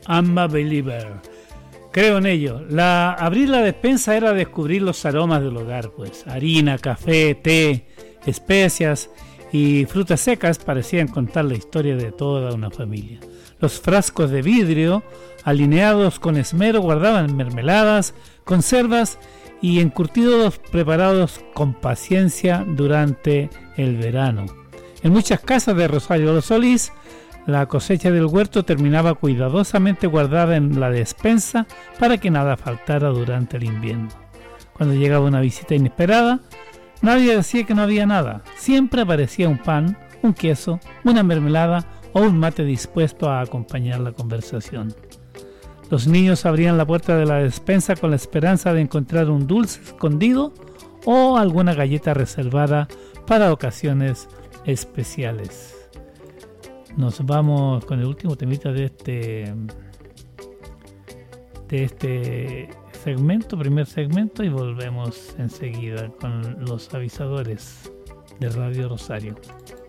I'm a believer. Creo en ello. Abrir la despensa era descubrir los aromas del hogar, pues harina, café, té, especias y frutas secas parecían contar la historia de toda una familia. Los frascos de vidrio, alineados con esmero, guardaban mermeladas, conservas y encurtidos preparados con paciencia durante el verano. En muchas casas de Rosario de Solís, la cosecha del huerto terminaba cuidadosamente guardada en la despensa para que nada faltara durante el invierno. Cuando llegaba una visita inesperada, nadie decía que no había nada. Siempre aparecía un pan, un queso, una mermelada o un mate dispuesto a acompañar la conversación. Los niños abrían la puerta de la despensa con la esperanza de encontrar un dulce escondido o alguna galleta reservada para ocasiones especiales. Nos vamos con el último temita de este segmento, primer segmento, y volvemos enseguida con los avisadores de Radio Rosario.